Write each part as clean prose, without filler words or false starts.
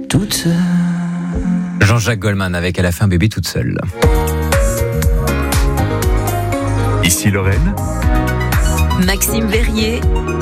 toute seule. Jean-Jacques Goldman avec Elle a fait un bébé toute seule. Ici Lorraine. Maxime Verrier.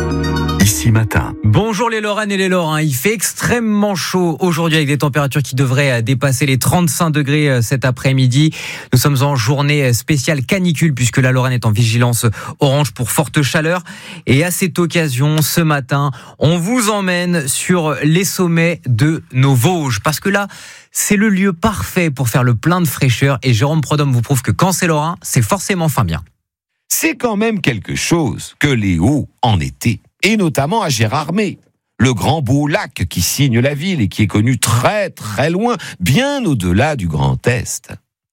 Ici Matin. Bonjour les Lorraines et les Lorrains. Il fait extrêmement chaud aujourd'hui avec des températures qui devraient dépasser les 35 degrés cet après-midi. Nous sommes en journée spéciale canicule puisque la Lorraine est en vigilance orange pour forte chaleur. Et à cette occasion, ce matin, on vous emmène sur les sommets de nos Vosges. Parce que là, c'est le lieu parfait pour faire le plein de fraîcheur. Et Jérôme Prodhomme vous prouve que quand c'est lorrain, c'est forcément fin bien. C'est quand même quelque chose que les Hauts en été. Et notamment à Gérardmer, le grand beau lac qui signe la ville et qui est connu très très loin, bien au-delà du Grand Est.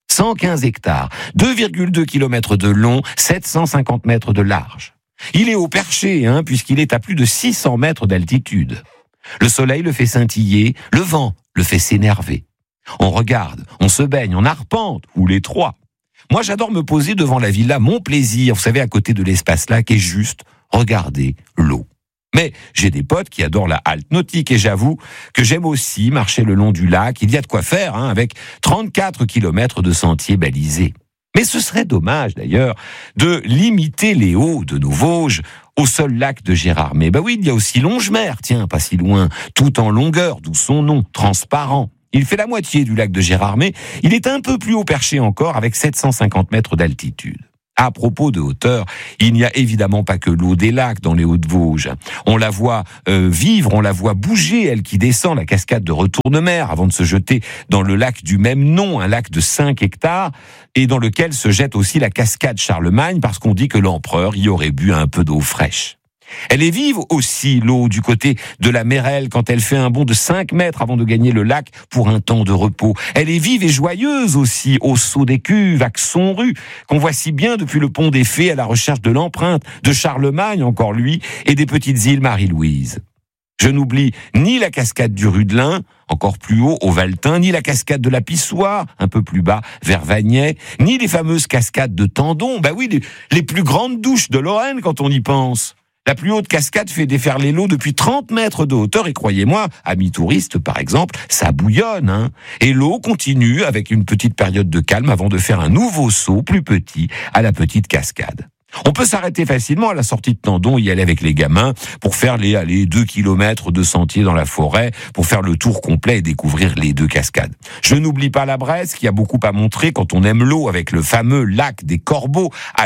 115 hectares, 2,2 km de long, 750 mètres de large. Il est au perché, puisqu'il est à plus de 600 mètres d'altitude. Le soleil le fait scintiller, le vent le fait s'énerver. On regarde, on se baigne, on arpente, ou les trois. Moi, j'adore me poser devant la villa Mon Plaisir, vous savez, à côté de l'espace lac, et juste regarder l'eau. Mais j'ai des potes qui adorent la halte nautique, et j'avoue que j'aime aussi marcher le long du lac. Il y a de quoi faire, avec 34 km de sentiers balisés. Mais ce serait dommage, d'ailleurs, de limiter les Hauts de nos Vosges au seul lac de Gérardmer. Oui, il y a aussi Longemer, tiens, pas si loin, tout en longueur, d'où son nom, transparent. Il fait la moitié du lac de Gérardmer. Il est un peu plus haut perché encore, avec 750 mètres d'altitude. À propos de hauteur, il n'y a évidemment pas que l'eau des lacs dans les Hauts-de-Vosges. On la voit vivre, on la voit bouger, elle qui descend la cascade de Retournemer avant de se jeter dans le lac du même nom, un lac de 5 hectares, et dans lequel se jette aussi la cascade Charlemagne, parce qu'on dit que l'empereur y aurait bu un peu d'eau fraîche. Elle est vive aussi, l'eau, du côté de la Mérelle, quand elle fait un bond de 5 mètres avant de gagner le lac pour un temps de repos. Elle est vive et joyeuse aussi, au Saut des Cuves, à Xonru, qu'on voit si bien depuis le pont des Fées à la recherche de l'empreinte, de Charlemagne, encore lui, et des petites îles Marie-Louise. Je n'oublie ni la cascade du Rudelin, encore plus haut, au Valtin, ni la cascade de la Pissoire, un peu plus bas, vers Vagney, ni les fameuses cascades de Tendon, les plus grandes douches de Lorraine quand on y pense. La plus haute cascade fait déferler l'eau depuis 30 mètres de hauteur et croyez-moi, amis touristes par exemple, ça bouillonne. Et l'eau continue avec une petite période de calme avant de faire un nouveau saut plus petit à la petite cascade. On peut s'arrêter facilement à la sortie de Tendon, y aller avec les gamins pour faire les 2 kilomètres de sentier dans la forêt, pour faire le tour complet et découvrir les 2 cascades. Je n'oublie pas la Bresse qui a beaucoup à montrer quand on aime l'eau avec le fameux lac des Corbeaux à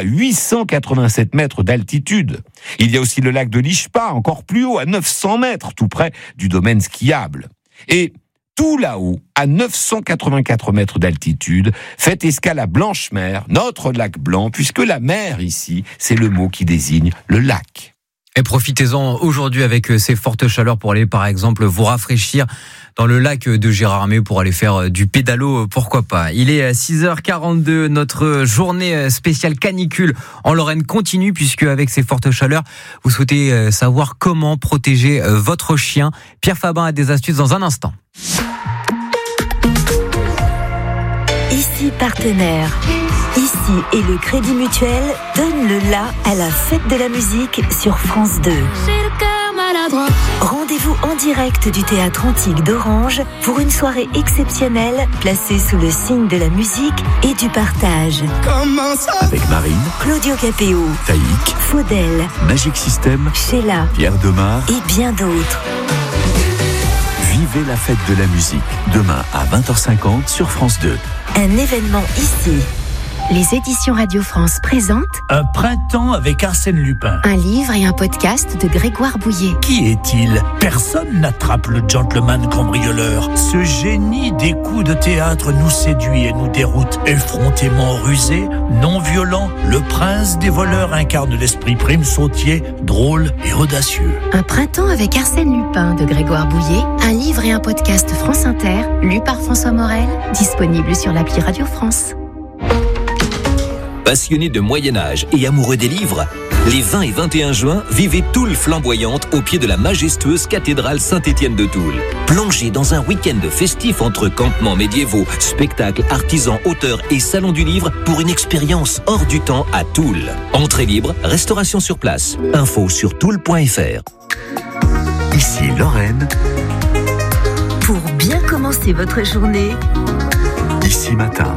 887 mètres d'altitude. Il y a aussi le lac de l'Ichpa, encore plus haut, à 900 mètres, tout près du domaine skiable. Et tout là-haut, à 984 mètres d'altitude, fait escale à Blanchemer, notre lac blanc, puisque la mer ici, c'est le mot qui désigne le lac. Et profitez-en aujourd'hui avec ces fortes chaleurs pour aller par exemple vous rafraîchir dans le lac de Gérardmer pour aller faire du pédalo, pourquoi pas. Il est 6h42, notre journée spéciale canicule en Lorraine continue puisque avec ces fortes chaleurs, vous souhaitez savoir comment protéger votre chien. Pierre Fabin a des astuces dans un instant. Ici partenaire. Ici et le Crédit Mutuel donne le la à la fête de la musique sur France 2. Rendez-vous en direct du Théâtre Antique d'Orange pour une soirée exceptionnelle placée sous le signe de la musique et du partage. Avec Marine, Claudio Capéo, Taïk, Faudel, Magic System, Sheila, Pierre Demar et bien d'autres. Vivez la fête de la musique, demain à 20h50 sur France 2. Un événement ici. Les éditions Radio France présentent Un printemps avec Arsène Lupin. un livre et un podcast de Grégoire Bouillet. Qui est-il ? Personne n'attrape le gentleman cambrioleur. Ce génie des coups de théâtre nous séduit et nous déroute. Effrontément rusé, non violent, le prince des voleurs incarne l'esprit prime sautier, drôle et audacieux. Un printemps avec Arsène Lupin de Grégoire Bouillet, un livre et un podcast France Inter, lu par François Morel, disponible sur l'appli Radio France. Passionnés de Moyen-Âge et amoureux des livres, les 20 et 21 juin, vivez Toul flamboyante au pied de la majestueuse cathédrale Saint-Étienne de Toul. Plongez dans un week-end festif entre campements médiévaux, spectacles, artisans, auteurs et salons du livre pour une expérience hors du temps à Toul. Entrée libre, restauration sur place. Info sur toul.fr. Ici Lorraine. Pour bien commencer votre journée. Ici Matin.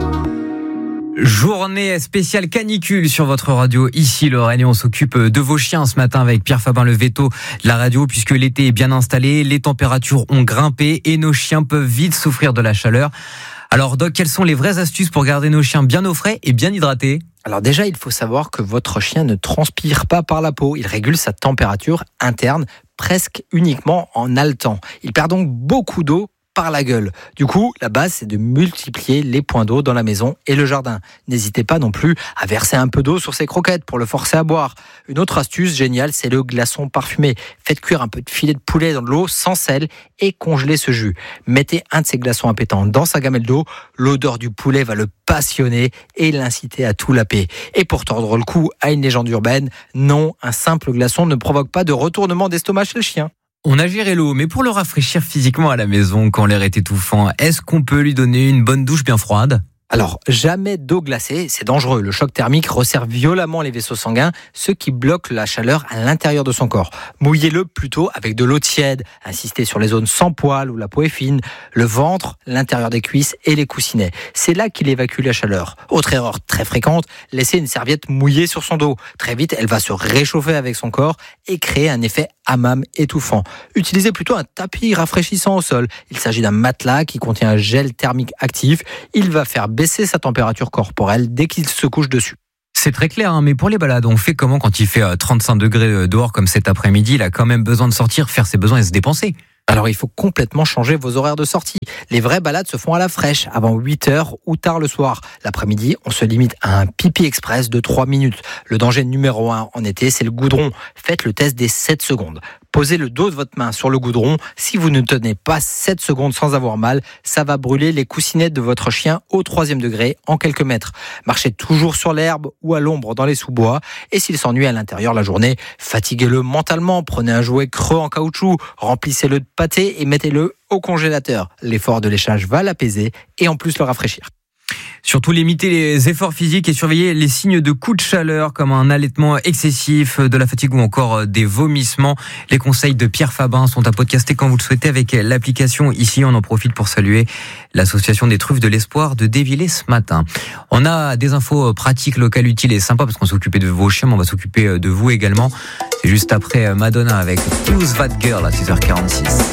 Journée spéciale canicule sur votre radio, ici Lorraine, et on s'occupe de vos chiens ce matin avec Pierre Fabin, le veto de la radio, puisque l'été est bien installé, les températures ont grimpé et nos chiens peuvent vite souffrir de la chaleur. Alors Doc, quelles sont les vraies astuces pour garder nos chiens bien au frais et bien hydratés ? Alors déjà, il faut savoir que votre chien ne transpire pas par la peau, il régule sa température interne presque uniquement en haletant. Il perd donc beaucoup d'eau par la gueule. Du coup, la base, c'est de multiplier les points d'eau dans la maison et le jardin. N'hésitez pas non plus à verser un peu d'eau sur ses croquettes pour le forcer à boire. Une autre astuce géniale, c'est le glaçon parfumé. Faites cuire un peu de filet de poulet dans de l'eau sans sel et congelez ce jus. Mettez un de ces glaçons à pétant dans sa gamelle d'eau. L'odeur du poulet va le passionner et l'inciter à tout laper. Et pour tordre le cou à une légende urbaine, non, un simple glaçon ne provoque pas de retournement d'estomac chez le chien. On a géré l'eau, mais pour le rafraîchir physiquement à la maison quand l'air est étouffant, est-ce qu'on peut lui donner une bonne douche bien froide ? Alors, jamais d'eau glacée, c'est dangereux. Le choc thermique resserre violemment les vaisseaux sanguins, ce qui bloque la chaleur à l'intérieur de son corps. Mouillez-le plutôt avec de l'eau tiède. Insistez sur les zones sans poils où la peau est fine, le ventre, l'intérieur des cuisses et les coussinets. C'est là qu'il évacue la chaleur. Autre erreur très fréquente, laissez une serviette mouillée sur son dos. Très vite, elle va se réchauffer avec son corps et créer un effet hammam étouffant. Utilisez plutôt un tapis rafraîchissant au sol. Il s'agit d'un matelas qui contient un gel thermique actif. Il va faire baisser sa température corporelle dès qu'il se couche dessus. C'est très clair, mais pour les balades, on fait comment quand il fait 35 degrés dehors comme cet après-midi ? Il a quand même besoin de sortir, faire ses besoins et se dépenser. Alors il faut complètement changer vos horaires de sortie. Les vraies balades se font à la fraîche, avant 8h ou tard le soir. L'après-midi, on se limite à un pipi express de 3 minutes. Le danger numéro 1 en été, c'est le goudron. Faites le test des 7 secondes. Posez le dos de votre main sur le goudron. Si vous ne tenez pas 7 secondes sans avoir mal, ça va brûler les coussinets de votre chien au 3e degré en quelques mètres. Marchez toujours sur l'herbe ou à l'ombre dans les sous-bois. Et s'il s'ennuie à l'intérieur la journée, fatiguez-le mentalement. Prenez un jouet creux en caoutchouc, remplissez-le de pâté et mettez-le au congélateur. L'effort de léchage va l'apaiser et en plus le rafraîchir. Surtout limiter les efforts physiques et surveiller les signes de coups de chaleur comme un allaitement excessif, de la fatigue ou encore des vomissements. Les conseils de Pierre Fabin sont à podcaster quand vous le souhaitez avec l'application. Ici, on en profite pour saluer l'association des truffes de l'espoir de Dévillers ce matin. On a des infos pratiques, locales, utiles et sympas parce qu'on s'est occupé de vos chiens, mais on va s'occuper de vous également. C'est juste après Madonna avec Who's That Girl à 6h46.